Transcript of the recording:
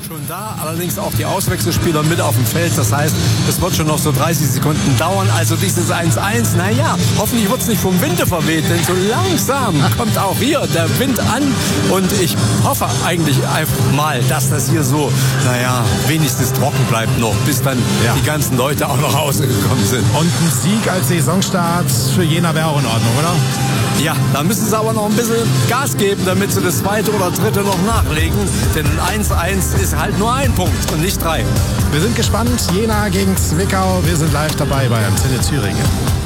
schon da, allerdings auch die Auswechselspieler mit auf dem Feld. Das heißt, es wird schon noch so 30 Sekunden dauern. Also dieses 1-1, naja, hoffentlich wird es nicht vom Winde verweht, denn so langsam kommt auch hier der Wind an. Und ich hoffe eigentlich einfach mal, dass das hier so, naja, wenigstens trocken bleibt noch, bis dann die ganzen Leute auch nach Hause gekommen sind. Und ein Sieg als Saisonstart für Jena wäre auch in Ordnung, oder? Ja, da müssen sie aber noch ein bisschen Gas geben, damit sie das zweite oder dritte noch nachlegen. Denn 1-1 ist halt nur ein Punkt und nicht 3. Wir sind gespannt. Jena gegen Zwickau. Wir sind live dabei bei Antenne Thüringen.